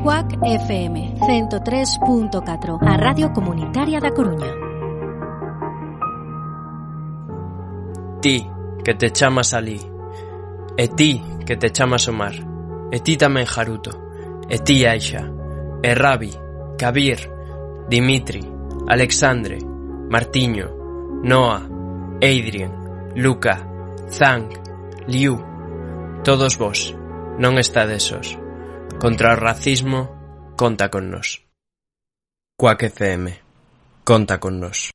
Cuac FM 103.4, a Radio Comunitaria da Coruña. Ti, que te chamas Ali, e ti, que te chamas Omar, e ti tamén Haruto, e ti Aisha, e Rabi, Kabir, Dimitri, Alexandre, Martiño, Noah, Adrian, Luca, Zhang, Liu, todos vos, non estades sós. Contra o racismo, conta con nós. Cuac FM, conta con nós.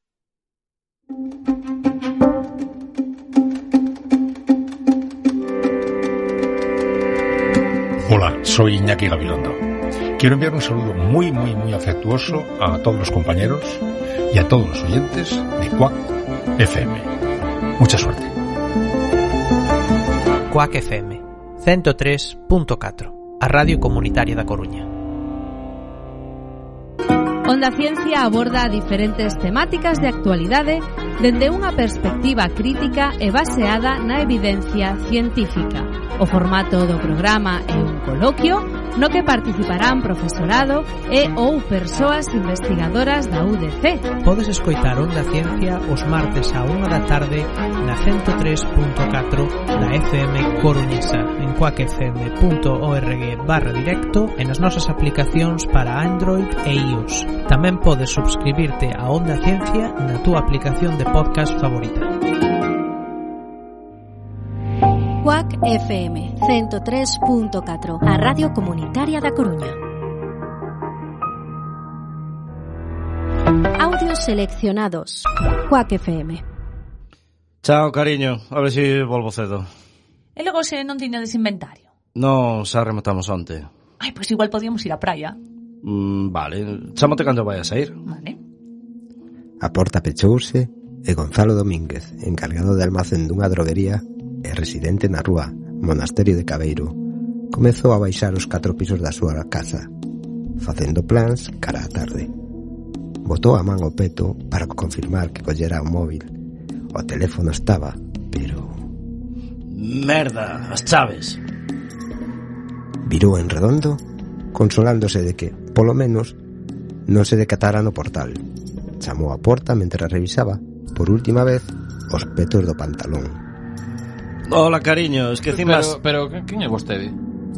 Hola, soy Iñaki Gabilondo. Quiero enviar un saludo muy afectuoso a todos los compañeros y a todos los oyentes de Cuac FM. Mucha suerte. Cuac FM 103.4, a Radio Comunitaria da Coruña. Onda Ciencia aborda diferentes temáticas de actualidade dende unha perspectiva crítica e baseada na evidencia científica. O formato do programa é un coloquio no que participarán profesorado e ou persoas investigadoras da UDC. Podes escoitar Onda Ciencia os martes á 1 da tarde na 103.4 da FM coruñesa en cuacfm.org/directo e nas nosas aplicacións para Android e iOS. Tamén podes subscribirte a Onda Ciencia na túa aplicación de podcast favorita. Cuac FM 103.4, a Radio Comunitaria da Coruña. Audios seleccionados. Cuac FM. Chao, cariño, a ver si volvo cedo. E logo se non tiñades inventario? No, xa rematamos onte. Ai, pois igual podíamos ir á praia. Vale, chámote cando vayas a ir. Vale. A porta pechouse e Gonzalo Domínguez, encargado de almacén dunha droguería e residente na rúa Monasterio de Cabeiro, comezou a baixar os 4 pisos da súa casa, facendo plans cara á tarde. Botou a man ao peto para confirmar que collera o móvil. O teléfono estaba, pero... Merda, as chaves. Virou en redondo, consolándose de que, polo menos, non se decatara no portal. Chamou a porta mentre revisaba, por última vez, os petos do pantalón. Hola, cariño, esquecimas... Pero quen é vostede?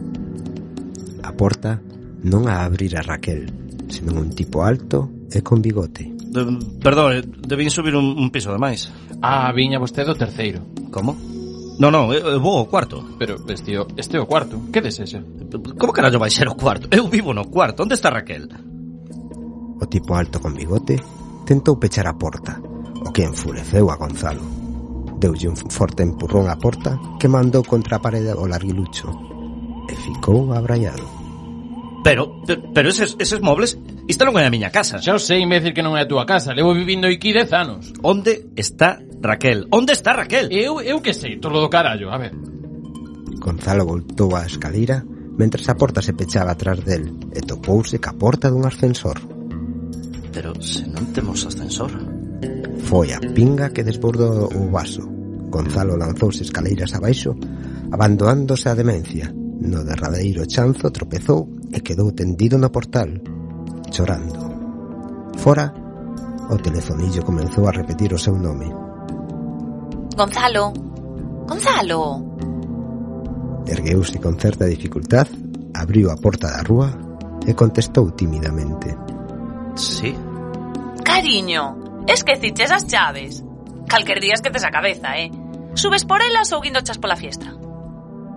A porta non a abrira Raquel, senón un tipo alto e con bigote. Perdón, debín subir un piso de máis. Viña vostede o terceiro. Como? No, eu vou ao cuarto. Pero este é o cuarto, que desese? Como carallo vai ser o cuarto? Eu vivo no cuarto, onde está Raquel? O tipo alto con bigote tentou pechar a porta, o que enfureceu a Gonzalo. Deulle un forte empurrón á porta que mandou contra a parede o larguilucho e ficou abraiado. Pero eses mobles, isto non é a miña casa. Xa o sei, me decir que non é a túa casa. Levo vivindo aquí 10 anos. Onde está Raquel? Onde está Raquel? Eu que sei, todo do carallo, a ver. Gonzalo voltou á escaleira mentres a porta se pechaba atrás del e topouse ca porta dun ascensor. Pero se non temos ascensor... Foi a pinga que desbordou o vaso. Gonzalo lanzouse escaleiras abaixo, abandonándose a demencia. No derradeiro chanzo tropezou e quedou tendido no portal, chorando. Fora, o telefonillo comezou a repetir o seu nome. Gonzalo. Gonzalo. Ergueuse con certa dificultad, abriu a porta da rúa e contestou tímidamente. Sí. Cariño, esqueciches as chaves. Calquer día esqueces a cabeza, Subes por elas ou guindochas pola fiestra?